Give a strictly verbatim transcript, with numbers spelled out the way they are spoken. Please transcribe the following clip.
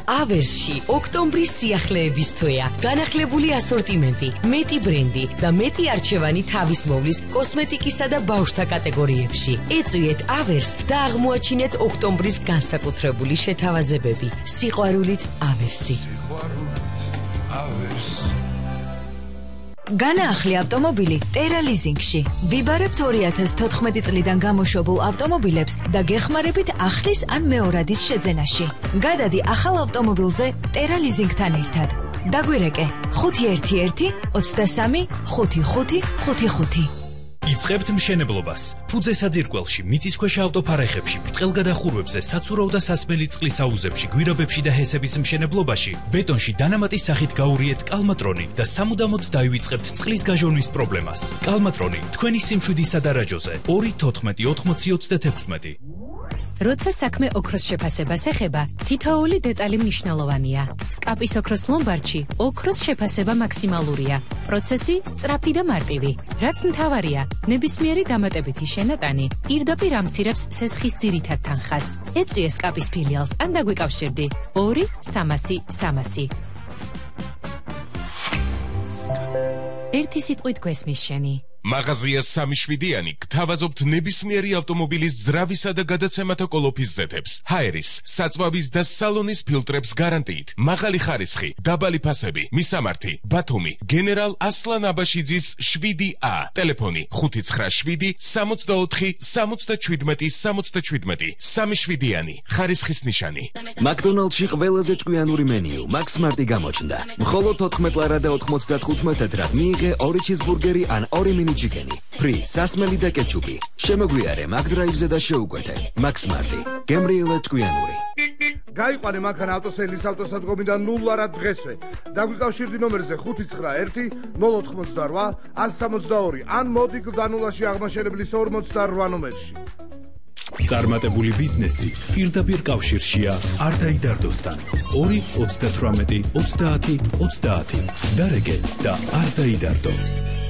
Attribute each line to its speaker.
Speaker 1: ავერსში ოქტომბრის სიახლეების თვეა. განახლებული ასორტიმენტი, მეტი ბრენდი და მეტი არჩევანი თავისმოვლის კოსმეტიკისა და ბავშვთა კატეგორიებში. ეწვიეთ ავერს და აღმოაჩინეთ ოქტომბრის განსაკუთრებული შეთავაზებები. სიყვარულით ავერსი.
Speaker 2: განაახლი ავტომობილი ტერა ლიზინგში. ვიბარებთ ორი ათას თოთხმეტი წლიდან გამოშვებულ ავტომობილებს და გეხმარებით ახლის ან მეორადის შეძენაში. გადადი ახალ ავტომობილზე ტერა ლიზინგთან ერთად. დაგვირეკე ხუთი ერთი ერთი ოცდასამი ხუთი ხუთი ხუთი ხუთი.
Speaker 3: იწყებთ მშენებლობას. ფუძე საძირკველში, მიწისქვეშა ავტოფარეხებში, ბრტყელგადახურვებზე, საცურაო და სასმელი წყლის აუზებში, გვირაბებში და ჰესების მშენებლობაში, ბეტონში დანამატის სახით გაურიეთ კალმატრონი და სამუდამოდ დაივიწყებთ წყლის გაჟონვის პრობლემას. კალმატრონი თქვენი სიმშვიდისა და რაჯოზე. ორი თოთხმეტი ოთხმოცი ოცდათექვსმეტი.
Speaker 4: როცა საქმე ოქროს შეფასებას ეხება, თითოეული დეტალი მნიშვნელოვანია. სკაპის ოქროს ლომბარდში ოქროს შეფასება მაქსიმალურია. პროცესი სწრაფი და მარტივი. რაც მთავარია, ნებისმიერი დამატებითი შენატანი პირდაპირ ამცირებს სესხის ძირითად თანხას. ეწვიე სკაპის ფილიალს ან დაგვიკავშირდი ორი სამასი სამასი. ერთი სიტყვით გვესმის შენი.
Speaker 5: მაღაზია სამი შვიდიანი გთავაზობთ ნებისმიერი ავტომობილის ძრავისა და გადაცემათა კოლოფის ზეთებს, ჰაერის, საწვავის და სალონის ფილტრებს გარანტიით, მაღალი ხარისხი, დაბალი ფასები, მისამართი, ბათუმი, გენერალ ასლან აბაშიძის შვიდი ა, ტელეფონი ხუთი ცხრა შვიდი სამოცდაოთხი სამოცდაჩვიდმეტი სამოცდაჩვიდმეტი, სამი შვიდიანი, ხარისხის ნიშანი.
Speaker 6: მაკდონალდში ყველაზე ჭკვიანური მენიუ, მაქს მარტი გამოჩნდა. მხოლოდ თოთხმეტ ლარა და ოთხმოცდათხუთმეტ ეტრად მიიღე ორი ჩიზბურგერი ან ორი მინი ჩიკენი, ფრი, სასმელი და კეჩუპი. შემოგვიარე მაგდრაივზე და შეუკვეთე. მაქს მარტი, გემრიელა ჭკვიანური.
Speaker 7: გაიყვანე მანქანა ავტოსელის ავტოსადგომიდან ნულ ლარად დღესვე. დაგვიკავშირდი ნომერზე ხუთი ცხრა ერთი ნულ ოთხმოცდარვა ათს სამოცდაორი ან მოდი გლდანულაში აღმაშენებლის ორმოცდარვა ნომერში.
Speaker 3: წარმატებული ბიზნესი პირდაპირ კავშირშია არ დაიდარდოსთან. ორი ოცდათვრამეტი ოცდაათი ოცდაათი. დარეგე და არ დაიდარდო.